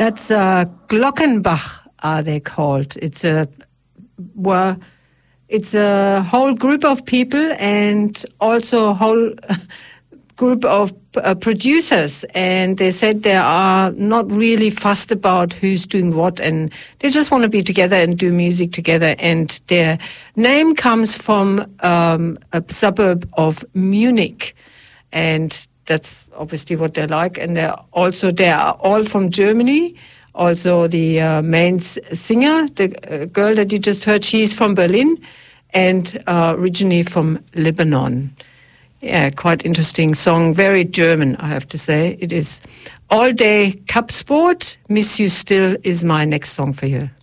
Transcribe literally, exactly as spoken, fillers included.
That's uh, Glockenbach, are they called? It's a well, it's a whole group of people and also a whole group of uh, producers, and they said they are not really fussed about who's doing what, and they just want to be together and do music together. And their name comes from um, a suburb of Munich, and that's obviously what they like. And they're also they are all from Germany. Also, the uh, main singer, the uh, girl that you just heard, she's from Berlin and uh, originally from Lebanon. Yeah, quite interesting song. Very German, I have to say. It is All Day Cup Sport. Miss You Still is my next song for you.